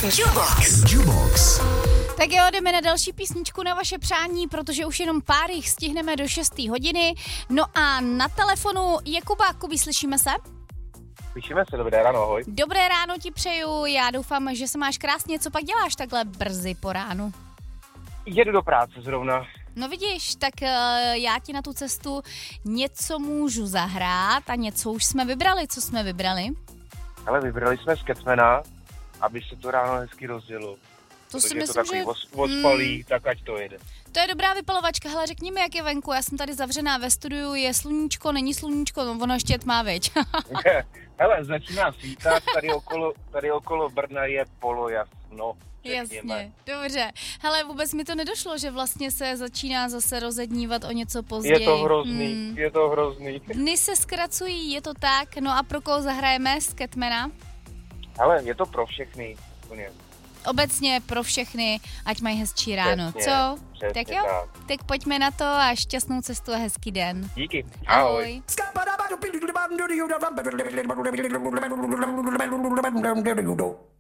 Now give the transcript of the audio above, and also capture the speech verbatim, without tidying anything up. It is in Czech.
Jukebox. Jukebox. Tak jo, jdeme na další písničku na vaše přání, protože už jenom pár jich stihneme do šesté hodiny. No a na telefonu je Kuba. Kubi, slyšíme se? Slyšíme se, dobré ráno, ahoj. Dobré ráno ti přeju, já doufám, že se máš krásně. Co pak děláš takhle brzy po ránu? Jedu do práce zrovna. No vidíš, tak uh, já ti na tu cestu něco můžu zahrát a něco už jsme vybrali. Co jsme vybrali? Ale vybrali jsme Scatmana, aby se to ráno hezky rozdělo. To si je myslím, to takový že... os, ospalý, hmm. tak ať to jede. To je dobrá vypalovačka, hele, řekni mi, jak je venku, já jsem tady zavřená ve studiu, je sluníčko, není sluníčko, no ono ještě tmá, viď? Hele, začíná svítat, tady okolo, tady okolo Brna je polojasno. Jasně, dobře. Hele, vůbec mi to nedošlo, že vlastně se začíná zase rozednívat o něco později. Je to hrozný, hmm. je to hrozný. Dny se zkracují, je to tak, no a pro koho zahrajeme Scatmana? Hele, je to pro všechny, úplně. Obecně pro všechny, ať mají hezčí ráno, přesně, co? Přesně tak jo, tak. tak pojďme na to a šťastnou cestu a hezký den. Díky, ahoj. Ahoj.